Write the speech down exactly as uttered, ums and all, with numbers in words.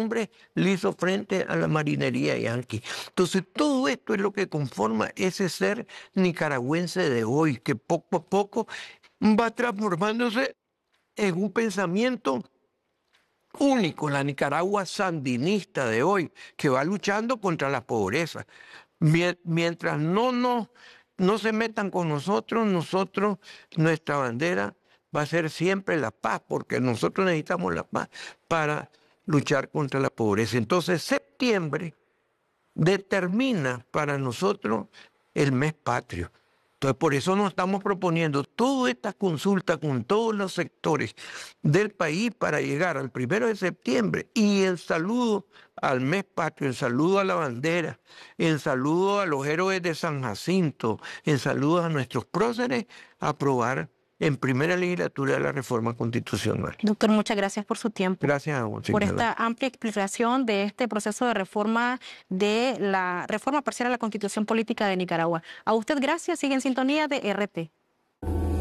hombre le hizo frente a la marinería yanqui. Entonces, todo esto es lo que conforma ese ser nicaragüense de hoy, que poco a poco va transformándose en un pensamiento único, la Nicaragua sandinista de hoy, que va luchando contra la pobreza. Mientras no, no, no se metan con nosotros, nosotros, nuestra bandera va a ser siempre la paz, porque nosotros necesitamos la paz para luchar contra la pobreza. Entonces, septiembre determina para nosotros el mes patrio. Entonces, por eso nos estamos proponiendo toda esta consulta con todos los sectores del país para llegar al primero de septiembre y el saludo al mes patrio, el saludo a la bandera, el saludo a los héroes de San Jacinto, el saludo a nuestros próceres, a aprobar en primera legislatura la reforma constitucional. Doctor, muchas gracias por su tiempo. Gracias a vos, por esta amplia explicación de este proceso de reforma de la reforma parcial a la Constitución Política de Nicaragua. A usted gracias, sigue en sintonía de R T.